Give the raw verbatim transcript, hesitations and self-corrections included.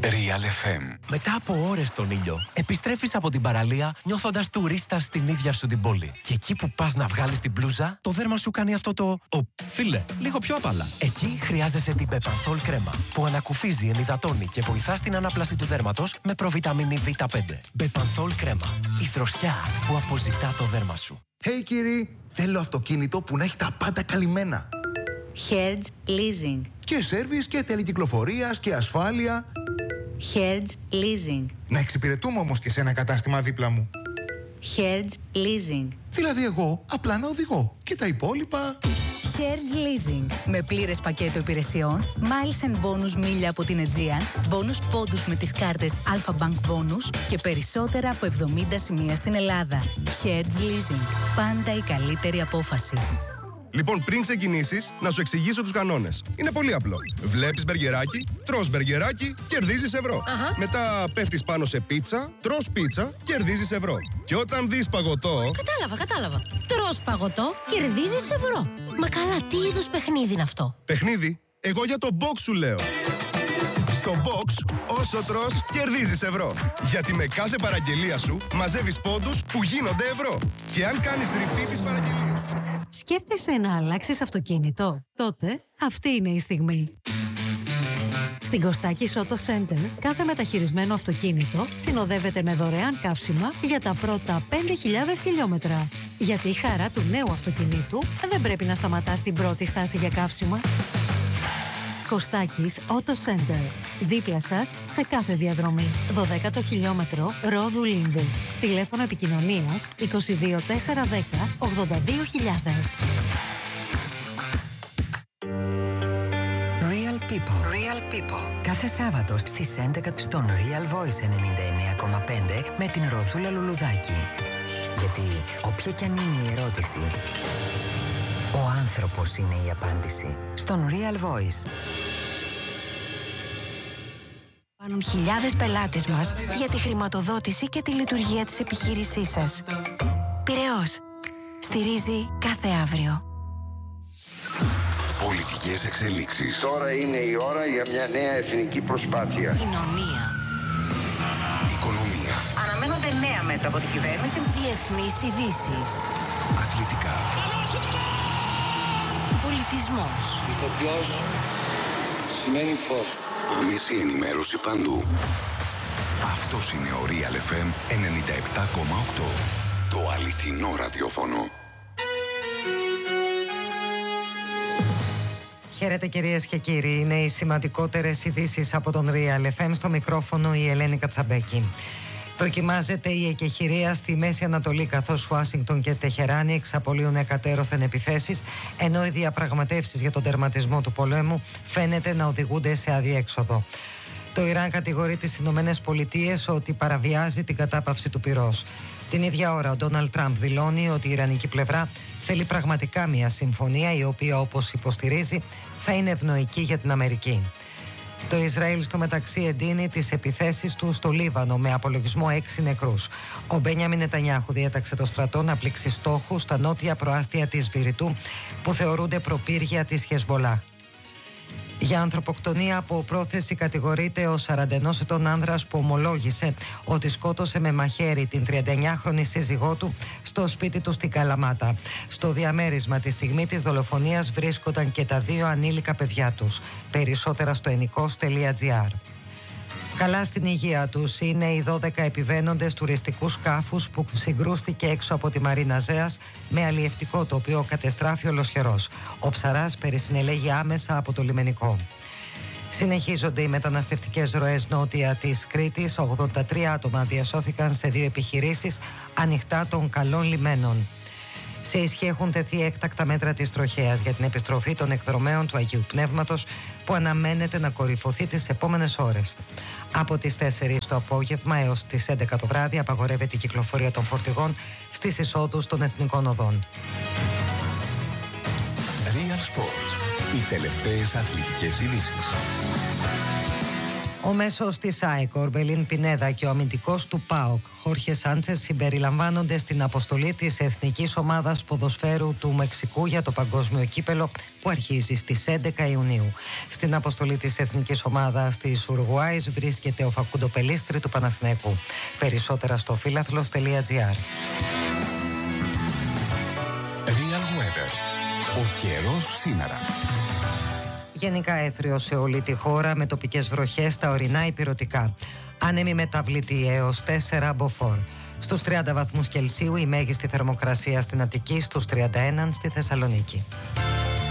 Real εφ εμ. Μετά από ώρες στον ήλιο, επιστρέφεις από την παραλία νιώθοντας τουρίστας στην ίδια σου την πόλη. Και εκεί που πας να βγάλεις την μπλούζα, το δέρμα σου κάνει αυτό το «Ω, φίλε, λίγο πιο απαλά». Εκεί χρειάζεσαι την Bepanthol κρέμα, που ανακουφίζει, ενυδατώνει και βοηθά στην ανάπλαση του δέρματος με προβιταμίνη βι πέντε. Bepanthol κρέμα. Η δροσιά που αποζητά το δέρμα σου. Hey κύριοι, θέλω αυτοκίνητο που να έχει τα πάντα καλυμμένα. Hertz Leasing. Και σέρβις και τέλη κυκλοφορίας και ασφάλεια. Hertz Leasing. Να εξυπηρετούμε όμως και σε ένα κατάστημα δίπλα μου. Hertz Leasing. Δηλαδή εγώ απλά να οδηγώ και τα υπόλοιπα... Hertz Leasing. Με πλήρες πακέτο υπηρεσιών, miles and bonus μίλια από την Aegean, bonus πόντους με τις κάρτες Alpha Bank Bonus και περισσότερα από εβδομήντα σημεία στην Ελλάδα. Hertz Leasing. Πάντα η καλύτερη απόφαση. Λοιπόν, πριν ξεκινήσεις, να σου εξηγήσω τους κανόνες. Είναι πολύ απλό. Βλέπεις μπεργκεράκι, τρως μπεργκεράκι, κερδίζεις ευρώ. Αχα. Μετά πέφτεις πάνω σε πίτσα, τρως πίτσα, κερδίζεις ευρώ. Και όταν δεις παγωτό... Κατάλαβα, κατάλαβα. Τρως παγωτό, κερδίζεις ευρώ. Μα καλά, τι είδους παιχνίδι είναι αυτό? Παιχνίδι? Εγώ για το box σου λέω. Στο box, όσο τρως, κερδίζεις ευρώ. Γιατί με κάθε παραγγελία σου μαζεύεις πόντους που γίνονται ευρώ. Και αν κάνεις repeat της παραγγελίας... Σκέφτεσαι να αλλάξεις αυτοκίνητο? Τότε αυτή είναι η στιγμή. Στην Κωστάκης Auto Center, κάθε μεταχειρισμένο αυτοκίνητο συνοδεύεται με δωρεάν καύσιμα για τα πρώτα πέντε χιλιάδες χιλιόμετρα. Γιατί η χαρά του νέου αυτοκινήτου δεν πρέπει να σταματά στην πρώτη στάση για καύσιμα. Κωστάκης Auto Center. Δίπλα σας σε κάθε διαδρομή. δωδέκατο χιλιόμετρο Ρόδου Λίνδου. Τηλέφωνο επικοινωνίας είκοσι δύο τετρακόσια δέκα ογδόντα δύο χιλιάδες. Real People. Real People. Κάθε Σάββατο στις έντεκα στον Real Voice ενενήντα εννέα κόμμα πέντε με την Ροδούλα Λουλουδάκη. Γιατί όποια κι αν είναι η ερώτηση, ο άνθρωπος είναι η απάντηση. Στον Real Voice. Πάνουν χιλιάδες πελάτες μας για τη χρηματοδότηση και τη λειτουργία της επιχείρησής σας. Πειραιώς. Στηρίζει κάθε αύριο. Πολιτικές εξελίξεις. Τώρα είναι η ώρα για μια νέα εθνική προσπάθεια. Κοινωνία. Οικονομία. Αναμένονται νέα μέτρα από την κυβέρνηση. Διεθνείς ειδήσεις. Αθλητικά. Πολιτισμός. Ηθοποιός σημαίνει φως. Άμεση ενημέρωση παντού. Αυτός είναι ο Real εφ εμ ενενήντα επτά κόμμα οκτώ. Το αληθινό ραδιόφωνο. Χαίρετε κυρίες και κύριοι, είναι οι σημαντικότερες ειδήσεις από τον Real εφ εμ, στο μικρόφωνο η Ελένη Κατσαμπέκη. Δοκιμάζεται η εκεχηρία στη Μέση Ανατολή, καθώς Ουάσιγκτον και Τεχεράνη εξαπολύουν εκατέρωθεν επιθέσεις, ενώ οι διαπραγματεύσεις για τον τερματισμό του πολέμου φαίνεται να οδηγούνται σε αδιέξοδο. Το Ιράν κατηγορεί τις Ηνωμένες Πολιτείες ότι παραβιάζει την κατάπαυση του πυρός. Την ίδια ώρα ο Ντόναλντ Τραμπ δηλώνει ότι η ιρανική πλευρά θέλει πραγματικά μια συμφωνία, η οποία, όπως υποστηρίζει, θα είναι ευνοϊκή για την Αμερική. Το Ισραήλ στο μεταξύ εντείνει τις επιθέσεις του στο Λίβανο με απολογισμό έξι νεκρούς. Ο Μπένιαμιν Νετανιάχου διέταξε το στρατό να πλήξει στόχους στα νότια προάστια της Βηρητού, που θεωρούνται προπύργια της Χεσμολάχ. Για ανθρωποκτονία από πρόθεση κατηγορείται ο σαρανταενός ετών άνδρας που ομολόγησε ότι σκότωσε με μαχαίρι την τριανταεννιάχρονη σύζυγό του στο σπίτι του στην Καλαμάτα. Στο διαμέρισμα τη στιγμή της δολοφονίας βρίσκονταν και τα δύο ανήλικα παιδιά τους. Περισσότερα στο ενικός τελεία τζι άρ. Καλά στην υγεία τους είναι οι δώδεκα επιβαίνοντες τουριστικού σκάφους που συγκρούστηκε έξω από τη Μαρίνα Ζέας με αλλιευτικό, το οποίο κατεστράφει ολοσχερός. Ο ψαράς περισυνελέγει άμεσα από το λιμενικό. Συνεχίζονται οι μεταναστευτικές ροές νότια της Κρήτης. ογδόντα τρία άτομα διασώθηκαν σε δύο επιχειρήσεις ανοιχτά των καλών λιμένων. Σε ισχύ έχουν τεθεί έκτακτα μέτρα της τροχέας για την επιστροφή των εκδρομέων του Αγίου Πνεύματος, που αναμένεται να κορυφωθεί τις επόμενες ώρες. Από τις τέσσερις το απόγευμα έως τις έντεκα το βράδυ απαγορεύεται η κυκλοφορία των φορτηγών στις εισόδους των εθνικών οδών. Real Sports. Οι τελευταίες αθλητικές ειδήσεις. Ο μέσος της ΑΕΚ, Ορμπελίν Πινέδα, και ο αμυντικός του ΠΑΟΚ, Χόρχε Σάντσες, συμπεριλαμβάνονται στην αποστολή της Εθνικής Ομάδας Ποδοσφαίρου του Μεξικού για το Παγκόσμιο Κύπελο που αρχίζει στις έντεκα Ιουνίου. Στην αποστολή της Εθνικής Ομάδας της Ουρουγουάης βρίσκεται ο Φακούντο Πελίστρη του Παναθηναίκου. Περισσότερα στο φίλαθλος τελεία τζι άρ. Real Weather. Ο καιρός σήμερα. Γενικά έθριο σε όλη τη χώρα με τοπικές βροχές στα ορεινά ηπειρωτικά. Άνεμη μεταβλητή έως τέσσερα μποφόρ. Στους τριάντα βαθμούς Κελσίου η μέγιστη θερμοκρασία στην Αττική, στους τριάντα ένα στη Θεσσαλονίκη.